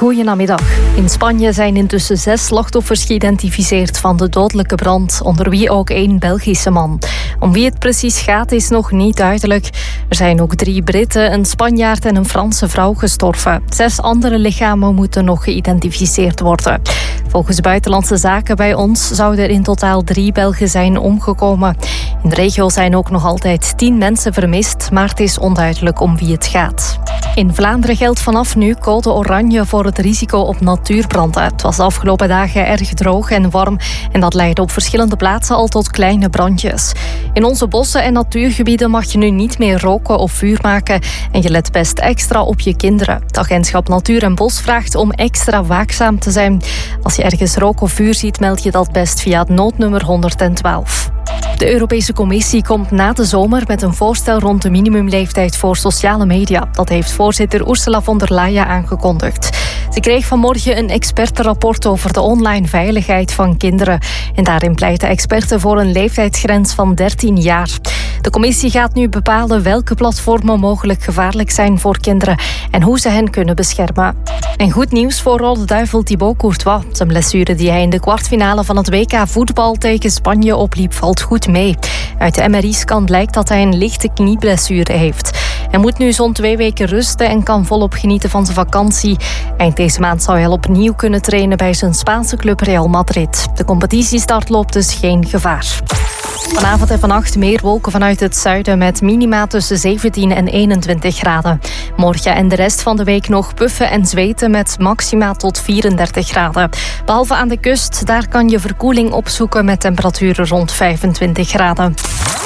Goedenamiddag. In Spanje zijn intussen 6 slachtoffers geïdentificeerd van de dodelijke brand, onder wie ook 1 Belgische man. Om wie het precies gaat is nog niet duidelijk. Er zijn ook 3 Britten, een Spanjaard en een Franse vrouw gestorven. 6 andere lichamen moeten nog geïdentificeerd worden. Volgens Buitenlandse Zaken bij ons zouden er in totaal 3 Belgen zijn omgekomen. In de regio zijn ook nog altijd 10 mensen vermist, maar het is onduidelijk om wie het gaat. In Vlaanderen geldt vanaf nu code oranje voor het risico op natuurbranden. Het was de afgelopen dagen erg droog en warm en dat leidde op verschillende plaatsen al tot kleine brandjes. In onze bossen en natuurgebieden mag je nu niet meer roken of vuur maken en je let best extra op je kinderen. Het agentschap Natuur en Bos vraagt om extra waakzaam te zijn. Als je ergens rook of vuur ziet, meld je dat best via het noodnummer 112. De Europese Commissie komt na de zomer met een voorstel rond de minimumleeftijd voor sociale media. Dat heeft voorzitter Ursula von der Leyen aangekondigd. Ze kreeg vanmorgen een expertenrapport over de online veiligheid van kinderen. En daarin pleiten experten voor een leeftijdsgrens van 13 jaar. De commissie gaat nu bepalen welke platformen mogelijk gevaarlijk zijn voor kinderen en hoe ze hen kunnen beschermen. En goed nieuws voor Rode Duivel Thibaut Courtois. Zijn blessure die hij in de kwartfinale van het WK voetbal tegen Spanje opliep valt goed mee. Uit de MRI-scan blijkt dat hij een lichte knieblessure heeft. Hij moet nu zo'n 2 weken rusten en kan volop genieten van zijn vakantie. Eind deze maand zou hij opnieuw kunnen trainen bij zijn Spaanse club Real Madrid. De competitiestart loopt dus geen gevaar. Vanavond en vannacht meer wolken vanuit het zuiden met minima tussen 17 en 21 graden. Morgen en de rest van de week nog puffen en zweten met maxima tot 34 graden. Behalve aan de kust, daar kan je verkoeling opzoeken met temperaturen rond 25 graden.